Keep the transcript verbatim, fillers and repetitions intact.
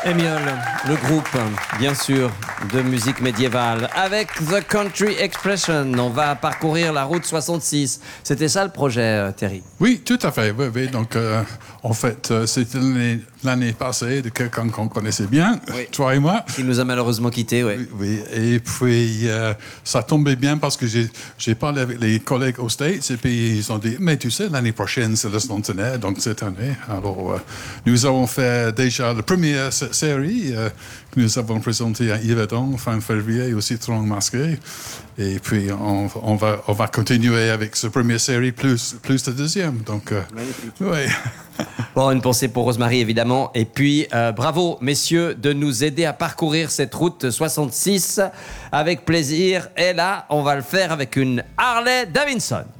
Émiole, le groupe, bien sûr, de musique médiévale. Avec The Country Expression, on va parcourir la route soixante-six. C'était ça le projet, euh, Terry? Oui, tout à fait. Oui, oui. Donc, euh, en fait, euh, c'était l'année, l'année passée de quelqu'un qu'on connaissait bien, Oui. toi et moi. Il nous a malheureusement quittés, oui. Oui, oui. Et puis, euh, ça tombait bien parce que j'ai, j'ai parlé avec les collègues aux States et puis ils ont dit, mais tu sais, l'année prochaine, c'est le centenaire, donc cette année. Alors, euh, nous avons fait déjà la première s- série euh, que nous avons présentée à Yverdon fin février au Citron Masqué. Et puis, on, on, va, on va continuer avec cette première série plus, plus la deuxième. Donc, euh, oui. Bon, une pensée pour Rosemary, évidemment. Et puis, euh, bravo, messieurs, de nous aider à parcourir cette route soixante-six avec plaisir. Et là, on va le faire avec une Harley Davidson.